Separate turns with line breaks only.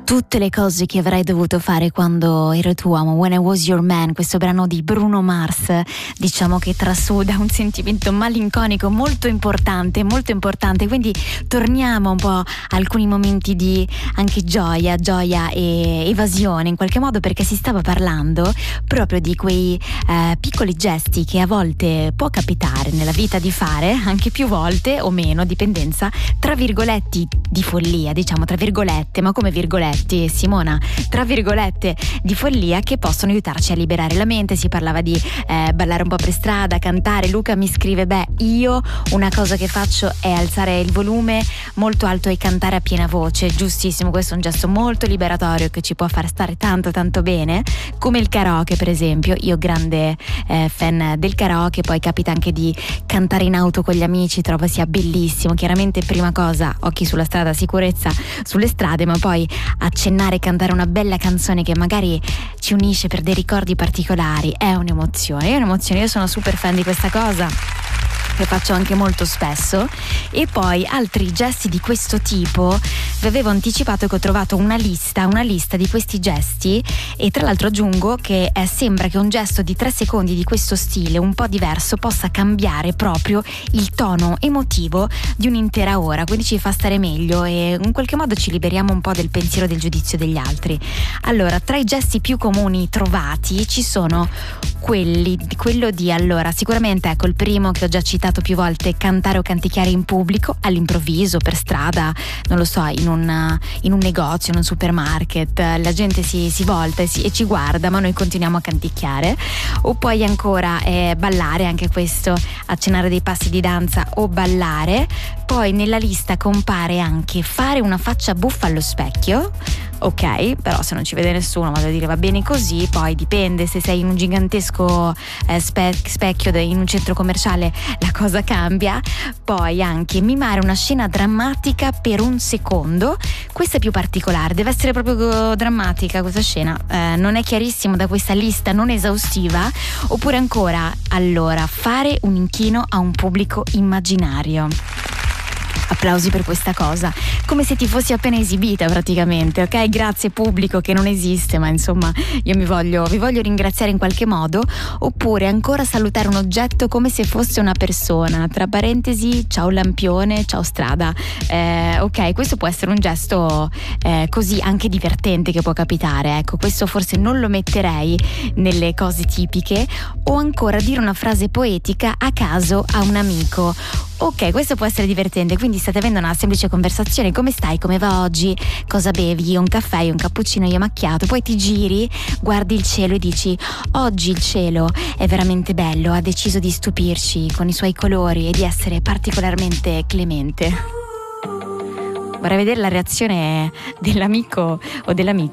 Tutte le cose che avrei dovuto fare quando ero tuo uomo, When I Was Your Man, questo brano di Bruno Mars, diciamo che trasuda un sentimento malinconico molto importante, quindi torniamo un po' a alcuni momenti di anche gioia e evasione in qualche modo, perché si stava parlando proprio di quei piccoli gesti che a volte può capitare nella vita di fare, anche più volte o meno, dipendenza, tra virgoletti di follia, diciamo tra virgolette, ma come virgoletti, Simona? Tra virgolette di follia, che possono aiutarci a liberare la mente. Si parlava di ballare un po' per strada, cantare. Luca mi scrive: io una cosa che faccio è alzare il volume molto alto e cantare a piena voce. Giustissimo, questo è un gesto molto liberatorio che ci può far stare tanto bene, come il karaoke per esempio. Io grande fan del karaoke, poi capita anche di cantare in auto con gli amici, trovo sia bellissimo. Chiaramente prima cosa occhi sulla strada, sicurezza sulle strade, ma poi accennare e cantare una bella canzone che magari ci unisce per dei ricordi particolari è un'emozione. Io sono super fan di questa cosa, che faccio anche molto spesso. E poi altri gesti di questo tipo, vi avevo anticipato che ho trovato una lista di questi gesti, e tra l'altro aggiungo che sembra che un gesto di 3 secondi di questo stile un po' diverso possa cambiare proprio il tono emotivo di un'intera ora, quindi ci fa stare meglio e in qualche modo ci liberiamo un po' del pensiero del giudizio degli altri. Allora, tra i gesti più comuni trovati ci sono quello di, allora, sicuramente ecco il primo che ho già citato più volte: cantare o canticchiare in pubblico, all'improvviso, per strada, non lo so, in un negozio, in un supermarket, la gente si volta e ci guarda, ma noi continuiamo a canticchiare. O poi ancora ballare, anche questo, accennare dei passi di danza o ballare. Poi nella lista compare anche fare una faccia buffa allo specchio. Ok, però se non ci vede nessuno, vado a dire va bene così. Poi dipende, se sei in un gigantesco specchio in un centro commerciale, la cosa cambia. Poi anche mimare una scena drammatica per un secondo. Questa è più particolare, deve essere proprio drammatica questa scena, non è chiarissimo da questa lista non esaustiva. Oppure ancora, allora, fare un inchino a un pubblico immaginario. Applausi per questa cosa, come se ti fossi appena esibita praticamente, ok? Grazie pubblico che non esiste, ma insomma io vi voglio ringraziare in qualche modo. Oppure ancora salutare un oggetto come se fosse una persona, tra parentesi ciao lampione, ciao strada. Ok, questo può essere un gesto così anche divertente che può capitare, ecco, questo forse non lo metterei nelle cose tipiche. O ancora dire una frase poetica a caso a un amico. Ok, questo può essere divertente, quindi state avendo una semplice conversazione: come stai, come va oggi, cosa bevi, un caffè, un cappuccino, io macchiato. Poi ti giri, guardi il cielo e dici: oggi il cielo è veramente bello, ha deciso di stupirci con i suoi colori e di essere particolarmente clemente. Vorrei vedere la reazione dell'amico o dell'amica